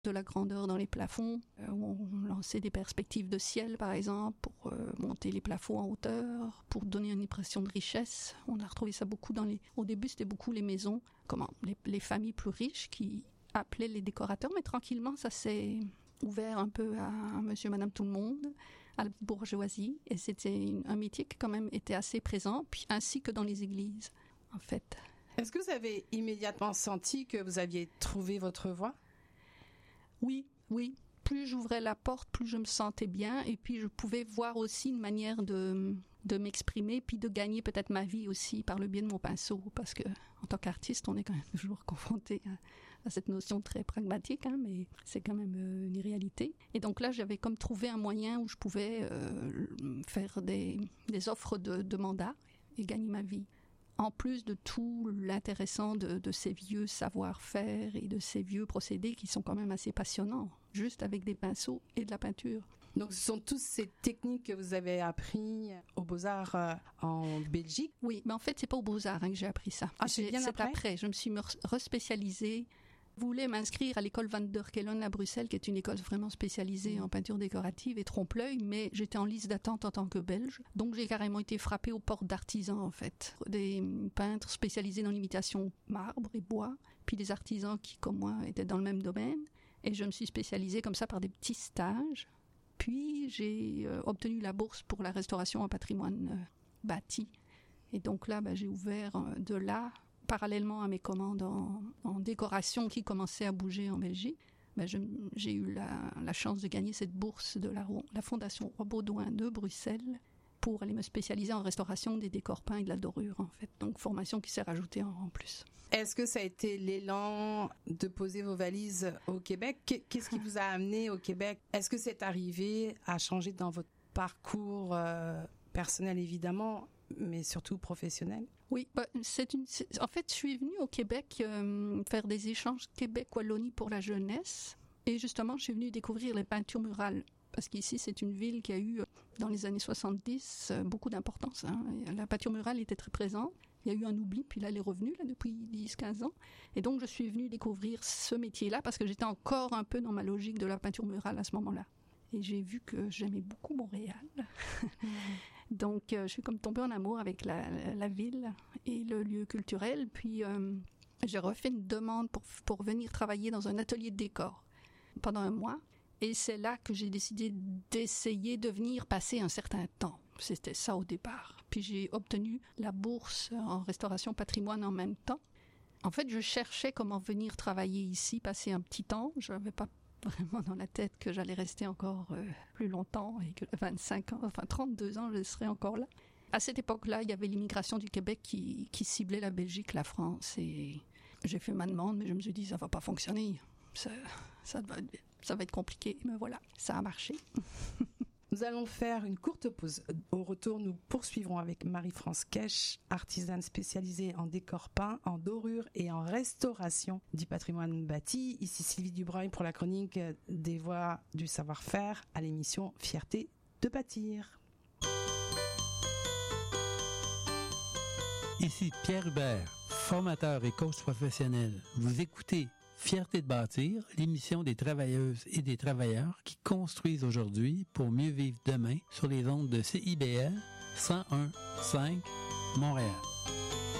de la grandeur dans les plafonds, où on lançait des perspectives de ciel, par exemple, pour monter les plafonds en hauteur, pour donner une impression de richesse. On a retrouvé ça beaucoup au début, c'était beaucoup les maisons, les familles plus riches qui appelaient les décorateurs, mais tranquillement, ça s'est ouvert un peu à monsieur, madame, tout le monde, à la bourgeoisie, et c'était un métier qui quand même était assez présent, puis ainsi que dans les églises, en fait. Est-ce que vous avez immédiatement senti que vous aviez trouvé votre voie? Oui. Plus j'ouvrais la porte, plus je me sentais bien, et puis je pouvais voir aussi une manière de m'exprimer, puis de gagner peut-être ma vie aussi par le biais de mon pinceau, parce que en tant qu'artiste, on est quand même toujours confronté à cette notion très pragmatique, mais c'est quand même une réalité. Et donc là, j'avais comme trouvé un moyen où je pouvais faire des offres de mandats et gagner ma vie. En plus de tout l'intéressant de ces vieux savoir-faire et de ces vieux procédés qui sont quand même assez passionnants, juste avec des pinceaux et de la peinture. Donc, ce sont toutes ces techniques que vous avez appris aux Beaux-Arts en Belgique? Oui, mais en fait, c'est pas aux Beaux-Arts que j'ai appris ça. Ah, c'est bien après? Je me suis respécialisée. Je voulais m'inscrire à l'école Van der Kelen à Bruxelles, qui est une école vraiment spécialisée en peinture décorative et trompe-l'œil, mais j'étais en liste d'attente en tant que Belge. Donc j'ai carrément été frappée aux portes d'artisans, en fait. Des peintres spécialisés dans l'imitation marbre et bois, puis des artisans qui, comme moi, étaient dans le même domaine. Et je me suis spécialisée comme ça par des petits stages. Puis j'ai obtenu la bourse pour la restauration en patrimoine bâti. Et donc là, j'ai ouvert de là, parallèlement à mes commandes en décoration qui commençaient à bouger en Belgique, j'ai eu la chance de gagner cette bourse de la Fondation Roi Baudouin de Bruxelles pour aller me spécialiser en restauration des décors peints et de la dorure, en fait. Donc, formation qui s'est rajoutée en plus. Est-ce que ça a été l'élan de poser vos valises au Québec? Qu'est-ce qui vous a amené au Québec? Est-ce que c'est arrivé à changer dans votre parcours personnel, évidemment, mais surtout professionnel? Oui, en fait, je suis venue au Québec faire des échanges Québec-Wallonie pour la jeunesse. Et justement, je suis venue découvrir les peintures murales. Parce qu'ici, c'est une ville qui a eu, dans les années 70, beaucoup d'importance. La peinture murale était très présente. Il y a eu un oubli, puis là, elle est revenue depuis 10-15 ans. Et donc, je suis venue découvrir ce métier-là parce que j'étais encore un peu dans ma logique de la peinture murale à ce moment-là. Et j'ai vu que j'aimais beaucoup Montréal. Donc, je suis comme tombée en amour avec la ville et le lieu culturel. Puis, j'ai refait une demande pour venir travailler dans un atelier de décor pendant 1 mois. Et c'est là que j'ai décidé d'essayer de venir passer un certain temps. C'était ça au départ. Puis j'ai obtenu la bourse en restauration patrimoine en même temps. En fait, je cherchais comment venir travailler ici, passer un petit temps. Je n'avais pas vraiment dans la tête que j'allais rester encore plus longtemps et que 32 ans, je serais encore là. À cette époque-là, il y avait l'immigration du Québec qui ciblait la Belgique, la France. Et j'ai fait ma demande, mais je me suis dit, ça va pas fonctionner. Ça va être compliqué. Mais voilà, ça a marché. Nous allons faire une courte pause. Au retour, nous poursuivrons avec Marie-France Kech, artisane spécialisée en décor peint, en dorure et en restauration du patrimoine bâti. Ici Sylvie Dubreuil pour la chronique des voix du savoir-faire à l'émission Fierté de bâtir. Ici Pierre Hubert, formateur et coach professionnel. Vous écoutez Fierté de bâtir, l'émission des travailleuses et des travailleurs qui construisent aujourd'hui pour mieux vivre demain sur les ondes de CIBL 101.5 Montréal.